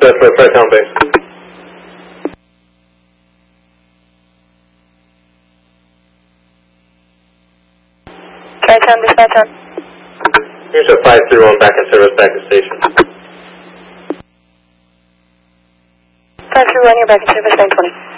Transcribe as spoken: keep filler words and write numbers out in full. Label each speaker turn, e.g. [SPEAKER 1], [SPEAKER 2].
[SPEAKER 1] That's for Fredtown base.
[SPEAKER 2] Fredtown, dispatch on.
[SPEAKER 1] Here's a five three one back in service back to station.
[SPEAKER 2] five three one, you're back in service, nine twenty.